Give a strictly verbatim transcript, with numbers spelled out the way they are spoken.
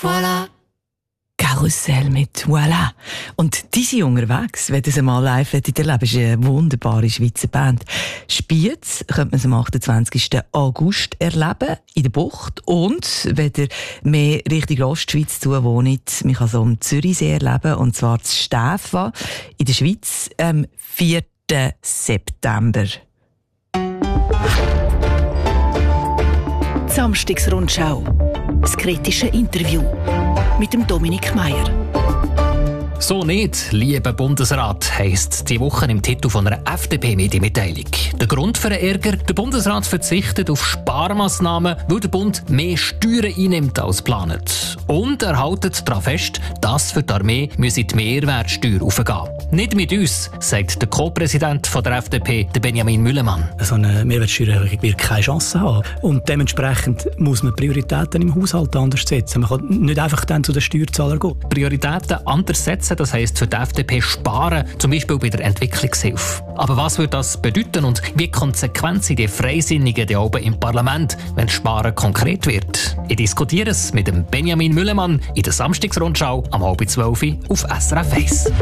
Voilà. Karussell mit «Voilà». Und die sind unterwegs, wenn ihr sie mal live erleben wollt. Das ist eine wunderbare Schweizer Band. Spiez könnte man sie am achtundzwanzigsten August erleben, in der Bucht. Und wenn ihr mehr Richtung Ostschweiz zu wohnt, man kann sie am Zürichsee erleben, und zwar zu Stäfa in der Schweiz am vierten September. Samstagsrundschau. Das kritische Interview mit dem Dominik Meier. «So nicht, lieber Bundesrat», heisst die Woche im Titel von einer F D P-Medienmitteilung. Der Grund für den Ärger: der Bundesrat verzichtet auf Sparmaßnahmen, weil der Bund mehr Steuern einnimmt als geplant. Und er hält daran fest, dass für die Armee müsse die Mehrwertsteuer aufgehen. Nicht mit uns, sagt der Co-Präsident von der F D P, der Benjamin Müllemann. So eine Mehrwertsteuererhöhung wird keine Chance haben. Und dementsprechend muss man Prioritäten im Haushalt anders setzen. Man kann nicht einfach dann zu den Steuerzahlern gehen. Prioritäten anders setzen, das heisst für die F D P sparen, zum Beispiel bei der Entwicklungshilfe. Aber was würde das bedeuten und wie konsequent sind die Freisinnigen da oben im Parlament, wenn Sparen konkret wird? Ich diskutiere es mit dem Benjamin Müllemann in der Samstagsrundschau am halb zwölf auf S R F eins.